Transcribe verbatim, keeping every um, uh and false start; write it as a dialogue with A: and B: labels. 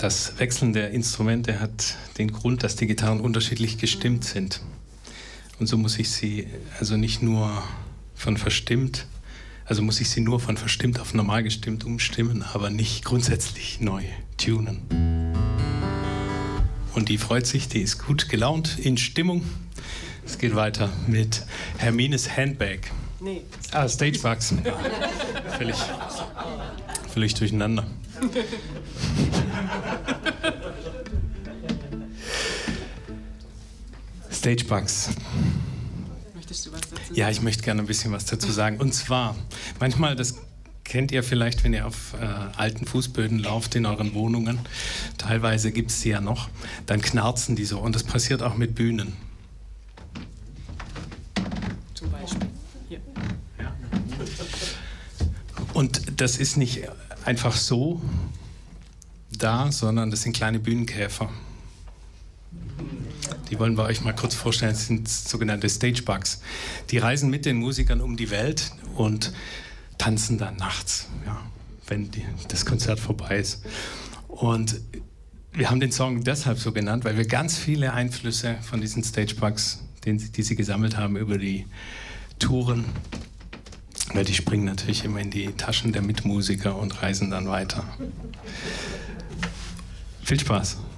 A: Das Wechseln der Instrumente hat den Grund, dass die Gitarren unterschiedlich gestimmt sind. Und so muss ich sie also nicht nur von verstimmt, also muss ich sie nur von verstimmt auf normal gestimmt umstimmen, aber nicht grundsätzlich neu tunen. Und die freut sich, die ist gut gelaunt, in Stimmung. Es geht weiter mit Hermines Handbag. Nee. Ah, Stagebugs. völlig, völlig durcheinander. Stagebugs.
B: Möchtest du was dazu sagen?
A: Ja, ich möchte gerne ein bisschen was dazu sagen. Und zwar, manchmal, das kennt ihr vielleicht, wenn ihr auf äh, alten Fußböden lauft in euren Wohnungen, teilweise gibt es sie ja noch, dann knarzen die so. Und das passiert auch mit Bühnen.
B: Zum Beispiel. Hier.
A: Ja. Und das ist nicht einfach so da, sondern das sind kleine Bühnenkäfer. Die wollen wir euch mal kurz vorstellen. Das sind sogenannte Stagebugs. Die reisen mit den Musikern um die Welt und tanzen dann nachts, ja, wenn die, das Konzert vorbei ist. Und wir haben den Song deshalb so genannt, weil wir ganz viele Einflüsse von diesen Stagebugs, den, die sie gesammelt haben über die Touren, weil die springen natürlich immer in die Taschen der Mitmusiker und reisen dann weiter. Viel Spaß!